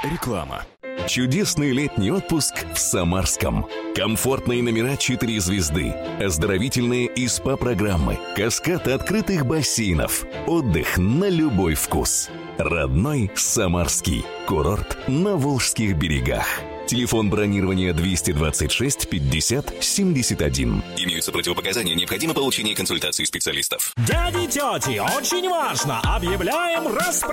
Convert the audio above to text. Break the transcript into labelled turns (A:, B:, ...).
A: Реклама.
B: Чудесный летний отпуск в Самарском. Комфортные номера 4 звезды, оздоровительные и СПА-программы, каскад открытых бассейнов, отдых на любой вкус. Родной Самарский. Курорт на Волжских берегах. Телефон бронирования 226 50 71. Имеются противопоказания, необходимо получение консультации специалистов.
C: Дяди, тети, очень важно! Объявляем распродажу!